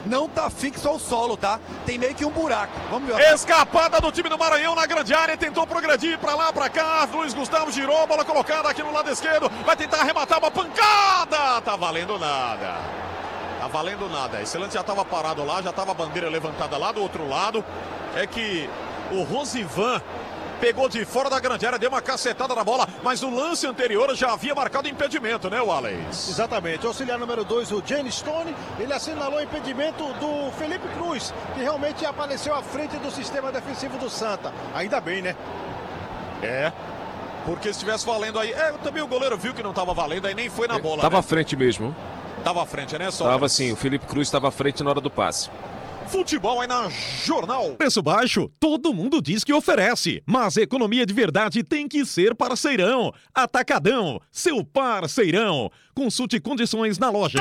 não tá fixo ao solo, tá? Tem meio que um buraco. Vamos ver. Escapada do time do Maranhão na grande área, tentou progredir pra lá, pra cá. Luiz Gustavo girou, bola colocada aqui no lado esquerdo. Vai tentar arrematar uma pancada. Tá valendo nada. Tá valendo nada. Esse lance já tava parado lá, já tava a bandeira levantada lá do outro lado. É que o Rosivan pegou de fora da grande área, deu uma cacetada na bola, mas no lance anterior já havia marcado impedimento, né, Wallace? Exatamente. O auxiliar número 2, o Jane Stone, ele assinalou o impedimento do Felipe Cruz, que realmente apareceu à frente do sistema defensivo do Santa. Ainda bem, né? É, porque se estivesse valendo aí... também o goleiro viu que não estava valendo, aí nem foi na bola, Tava né? à frente mesmo. Tava à frente, né, só? Tava sim, o Felipe Cruz estava à frente na hora do passe. Futebol aí na Jornal. Preço baixo, todo mundo diz que oferece, mas economia de verdade tem que ser parceirão. Atacadão, seu parceirão. Consulte condições na loja.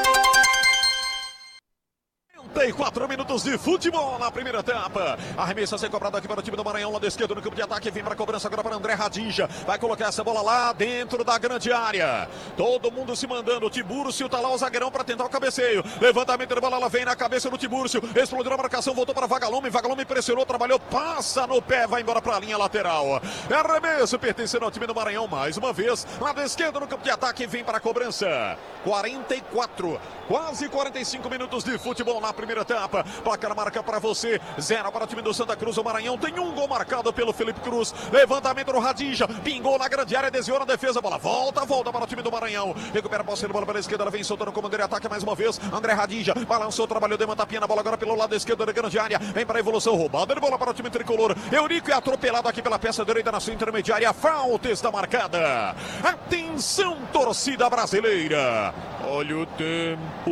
34 minutos de futebol na primeira etapa. Arremesso a ser cobrado aqui para o time do Maranhão, lado esquerdo no campo de ataque. Vem para a cobrança agora para André Radija. Vai colocar essa bola lá dentro da grande área. Todo mundo se mandando. O Tibúrcio tá lá, o zagueirão para tentar o cabeceio. Levantamento de bola, ela vem na cabeça do Tibúrcio. Explodiu a marcação, voltou para Vagalume. Vagalume pressionou, trabalhou, passa no pé, vai embora para a linha lateral. Arremesso pertencendo ao time do Maranhão mais uma vez. Lado esquerdo no campo de ataque. Vem para a cobrança. 44, quase 45 minutos de futebol na primeira etapa. Placar marca para você, 0 para o time do Santa Cruz. O Maranhão tem um gol marcado pelo Felipe Cruz. Levantamento do Radija, pingou na grande área, desviou na defesa, bola volta para o time do Maranhão. Recupera a posse de bola pela esquerda, ela vem soltando o comando de ataque mais uma vez. André Radija balançou, trabalhou, deu uma tapinha na bola agora pelo lado esquerdo da grande área. Vem para a evolução, roubada de bola para o time tricolor. Eurico é atropelado aqui pela peça direita na sua intermediária. Falta está marcada. Atenção, torcida brasileira. Olha o tempo.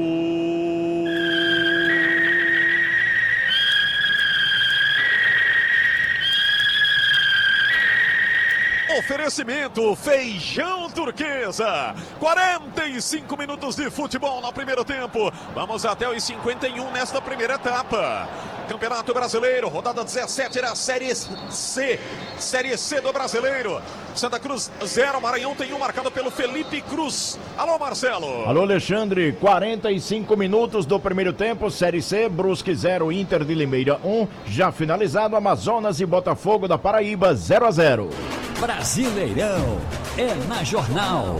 Oferecimento Feijão Turquesa. 45 minutos de futebol no primeiro tempo. Vamos até os 51 nesta primeira etapa. Campeonato Brasileiro, rodada 17 da Série C. Série C do Brasileiro. Santa Cruz 0, Maranhão tem um marcado pelo Felipe Cruz. Alô, Marcelo. Alô, Alexandre. 45 minutos do primeiro tempo. Série C, Brusque 0, Inter de Limeira 1. Já finalizado, Amazonas e Botafogo da Paraíba 0-0. Brasileirão é na Jornal.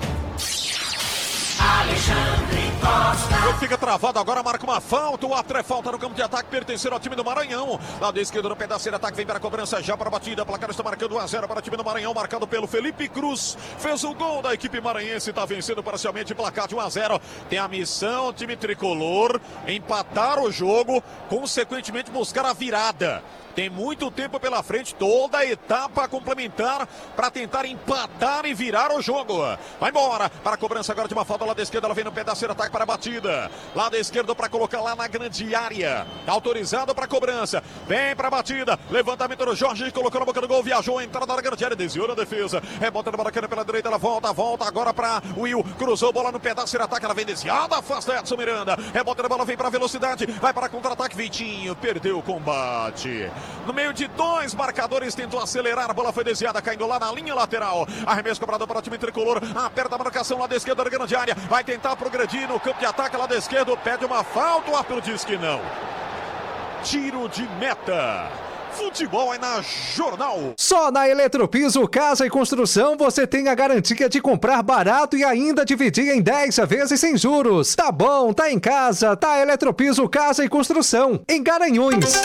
Alexandre Costa. Fica travado agora, marca uma falta. O ato é falta no campo de ataque, pertencendo ao time do Maranhão. Lado esquerdo no pedaço de ataque, vem para a cobrança já para a batida. Placar está marcando 1-0 para o time do Maranhão, marcado pelo Felipe Cruz. Fez o gol da equipe maranhense, está vencendo parcialmente, placar de 1-0. Tem a missão, time tricolor, empatar o jogo, consequentemente buscar a virada. Tem muito tempo pela frente, toda a etapa complementar para tentar empatar e virar o jogo. Vai embora para a cobrança agora de uma falta lá da esquerda, ela vem no pedaço de ataque para a batida. Lado esquerdo para colocar lá na grande área. Autorizado para a cobrança. Vem para a batida. Levantamento do Jorge, colocou na boca do gol, viajou, entrada da grande área, desviou na defesa. Rebota no Maracanã pela direita, ela volta agora para Will. Cruzou bola no pedaço de ataque, ela vem desviada, afasta Edson Miranda. Rebota na bola, vem para a velocidade, vai para contra-ataque, Vitinho, perdeu o combate. No meio de dois marcadores, tentou acelerar, a bola foi desviada, caindo lá na linha lateral. Arremesso cobrado para o time tricolor, aperta a marcação lá da esquerda da grande área, vai tentar progredir no campo de ataque lá da esquerda, pede uma falta, o árbitro diz que não. Tiro de meta. Futebol é na Jornal. Só na Eletropiso Casa e Construção você tem a garantia de comprar barato e ainda dividir em 10 vezes sem juros. Tá bom, tá em casa, tá Eletropiso Casa e Construção, em Garanhuns.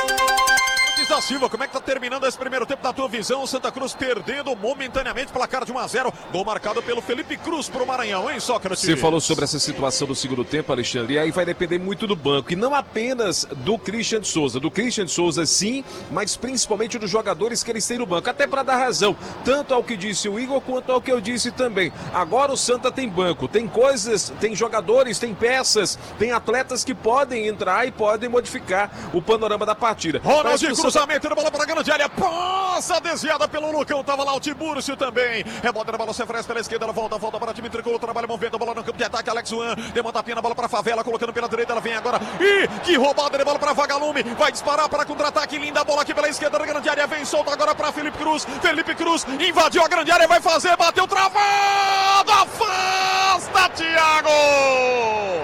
Da Silva, como é que tá terminando esse primeiro tempo na tua visão? Santa Cruz perdendo momentaneamente, placar de 1-0, gol marcado pelo Felipe Cruz pro Maranhão, hein, Sócrates? Você falou sobre essa situação do segundo tempo, Alexandre, e aí vai depender muito do banco, e não apenas do Christian Souza sim, mas principalmente dos jogadores que eles têm no banco, até para dar razão, tanto ao que disse o Igor, quanto ao que eu disse também. Agora o Santa tem banco, tem coisas, tem jogadores, tem peças, tem atletas que podem entrar e podem modificar o panorama da partida. Ronald cruzamento da bola para a grande área, passa desviada pelo Lucão, tava lá o Tibúrcio também, rebota na bola, se oferece pela esquerda, ela volta para o time tricolor, trabalha movendo a bola no campo de ataque, Alex Juan, deu uma tapinha na bola para a Favela, colocando pela direita, ela vem agora, e que roubada de bola para Vagalume, vai disparar para contra-ataque, linda bola aqui pela esquerda da grande área, vem solta agora para Felipe Cruz invadiu a grande área, vai fazer, bateu travado, afasta Thiago!